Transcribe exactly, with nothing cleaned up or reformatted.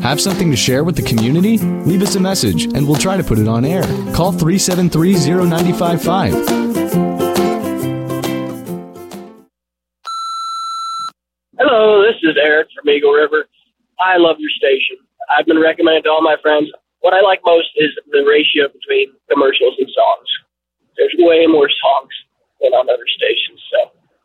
Have something to share with the community? Leave us a message and we'll try to put it on air. Call three seven three, zero nine five five. Hello, this is Eric from Eagle River. I love your station. I've been recommended to all my friends. What I like most is the ratio between commercials and songs. There's way more songs than on other stations, so